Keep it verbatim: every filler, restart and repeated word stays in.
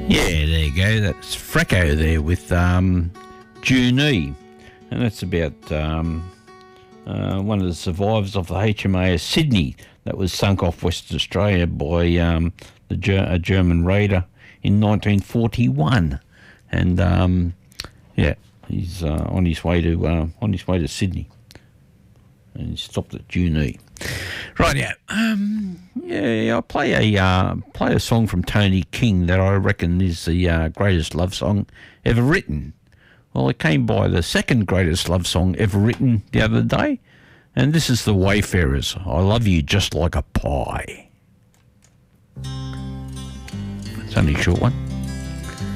Yeah, there you go. That's Frecko there with um, Junee. And that's about um, uh, one of the survivors of the H M A S Sydney that was sunk off Western Australia by um, the Ger- a German raider in nineteen forty-one. And, um, yeah, he's uh, on his way to uh, on his way to Sydney. And he stopped at Junee. Right, yeah. Um, yeah, I'll play a, uh, play a song from Tony King that I reckon is the uh, greatest love song ever written. Well, it came by the second greatest love song ever written the other day, and this is The Wayfarers. I love you just like a pie. It's only a short one.